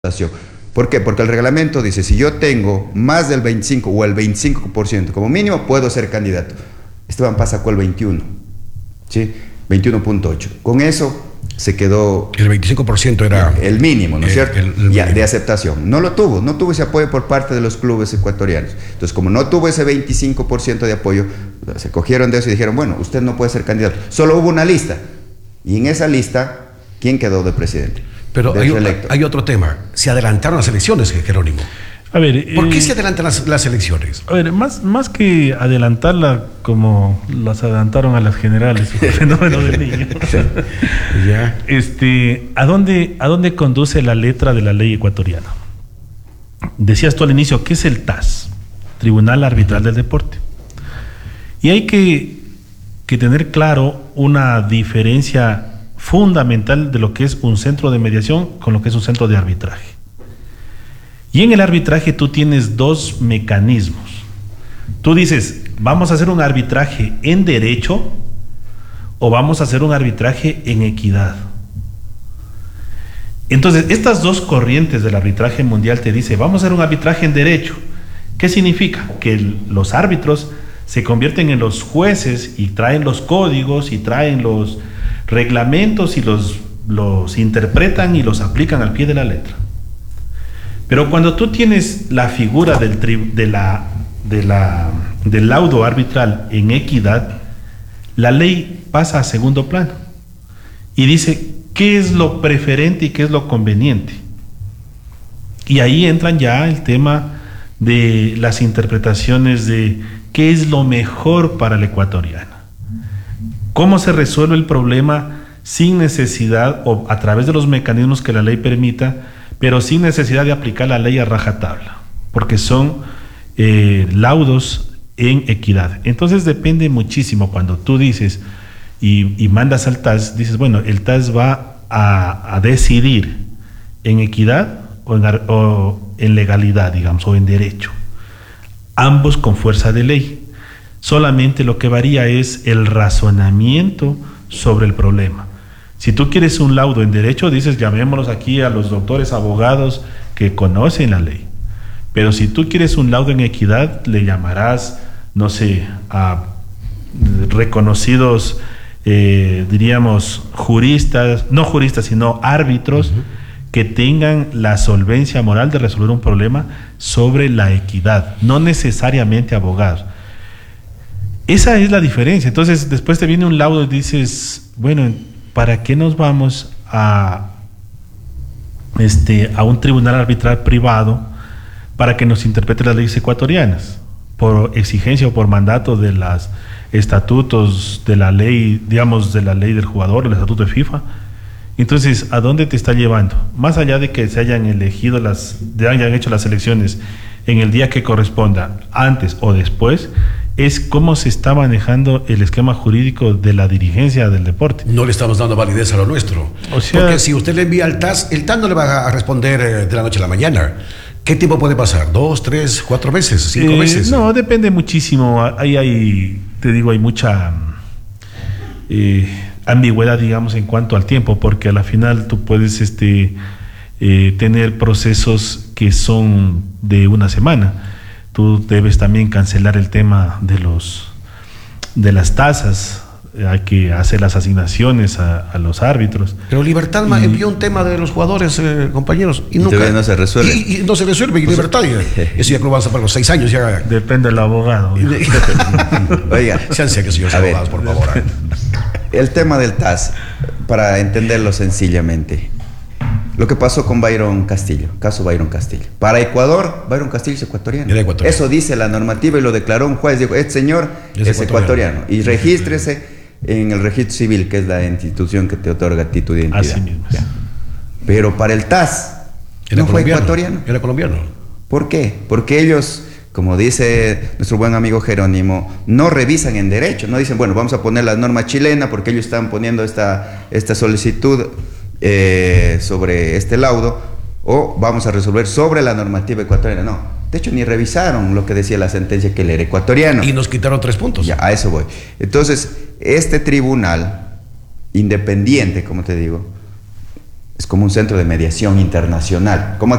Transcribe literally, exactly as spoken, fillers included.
¿Por qué? Porque el reglamento dice, si yo tengo más del veinticinco o el veinticinco por ciento como mínimo, puedo ser candidato. Esteban Paz sacó el veintiuno, ¿sí? veintiuno punto ocho. Con eso se quedó... El veinticinco por ciento era... El mínimo, ¿no es cierto? El, el ya, de aceptación. No lo tuvo, no tuvo ese apoyo por parte de los clubes ecuatorianos. Entonces, como no tuvo ese veinticinco por ciento de apoyo, se cogieron de eso y dijeron, bueno, usted no puede ser candidato. Solo hubo una lista. Y en esa lista, ¿quién quedó de presidente? Pero hay, hay otro tema. Se adelantaron las elecciones, Jerónimo. A ver, ¿Por eh, qué se adelantan las, las elecciones? A ver, más, más que adelantarla como las adelantaron a las generales, el fenómeno del niño. Ya. Este, ¿a dónde, ¿A dónde conduce la letra de la ley ecuatoriana? Decías tú al inicio, ¿qué es el T A S? Tribunal Arbitral del Deporte. Y hay que, que tener claro una diferencia fundamental de lo que es un centro de mediación con lo que es un centro de arbitraje. Y en el arbitraje tú tienes dos mecanismos. Tú dices, vamos a hacer un arbitraje en derecho o vamos a hacer un arbitraje en equidad. Entonces, estas dos corrientes del arbitraje mundial te dicen, vamos a hacer un arbitraje en derecho. ¿Qué significa? Que el, los árbitros se convierten en los jueces y traen los códigos y traen los reglamentos y los, los interpretan y los aplican al pie de la letra. Pero cuando tú tienes la figura del, tri, de la, de la, del laudo arbitral en equidad, la ley pasa a segundo plano y dice qué es lo preferente y qué es lo conveniente. Y ahí entran ya el tema de las interpretaciones de qué es lo mejor para el ecuatoriano. ¿Cómo se resuelve el problema sin necesidad o a través de los mecanismos que la ley permita, pero sin necesidad de aplicar la ley a rajatabla? Porque son eh, laudos en equidad. Entonces depende muchísimo cuando tú dices y, y mandas al T A S, dices, bueno, el T A S va a, a decidir en equidad o en, o en legalidad, digamos, o en derecho. Ambos con fuerza de ley. Solamente lo que varía es el razonamiento sobre el problema. Si tú quieres un laudo en derecho, dices, llamémoslos aquí a los doctores abogados que conocen la ley. Pero si tú quieres un laudo en equidad, le llamarás, no sé, a reconocidos, eh, diríamos, juristas, no juristas, sino árbitros, uh-huh, que tengan la solvencia moral de resolver un problema sobre la equidad, no necesariamente abogados. Esa es la diferencia. Entonces, después te viene un laudo y dices, bueno, ¿para qué nos vamos a, este, a un tribunal arbitral privado para que nos interprete las leyes ecuatorianas? Por exigencia o por mandato de los estatutos de la ley, digamos, de la ley del jugador, el estatuto de FIFA. Entonces, ¿a dónde te está llevando? Más allá de que se hayan elegido las, de hayan hecho las elecciones en el día que corresponda, antes o después, es cómo se está manejando el esquema jurídico de la dirigencia del deporte. No le estamos dando validez a lo nuestro. O sea, porque si usted le envía al T A S, el T A S no le va a responder de la noche a la mañana. ¿Qué tiempo puede pasar? ¿Dos, tres, cuatro veces? ¿Cinco eh, veces? No, depende muchísimo. Ahí hay, te digo, hay mucha eh, ambigüedad, digamos, en cuanto al tiempo, porque a la final tú puedes este, eh, tener procesos que son de una semana. Tú debes también cancelar el tema de los de las tasas, hay que hacer las asignaciones a, a los árbitros. Pero Libertad y, envió un tema de los jugadores, eh, compañeros, y, y nunca no se resuelve. Y, y no se resuelve, y pues, Libertad, ya, eso ya lo van a para los seis años. Ya. Depende del abogado. Oiga, sean serios, señores abogados, por favor. El tema del T A S, para entenderlo sencillamente. Lo que pasó con Byron Castillo, caso Byron Castillo. Para Ecuador, Byron Castillo es ecuatoriano. ecuatoriano. Eso dice la normativa y lo declaró un juez. Dijo, este señor es, es ecuatoriano. ecuatoriano. Y regístrese en el registro civil, que es la institución que te otorga título de identidad. Así mismo. Ya. Pero para el T A S, era no fue ecuatoriano. Era colombiano. ¿Por qué? Porque ellos, como dice nuestro buen amigo Jerónimo, no revisan en derecho. No dicen, bueno, vamos a poner la norma chilena porque ellos están poniendo esta, esta solicitud Eh, sobre este laudo, o vamos a resolver sobre la normativa ecuatoriana. No, de hecho ni revisaron lo que decía la sentencia, que él era ecuatoriano. Y nos quitaron tres puntos. Ya, a eso voy. Entonces, este tribunal independiente, como te digo, es como un centro de mediación internacional. ¿Cómo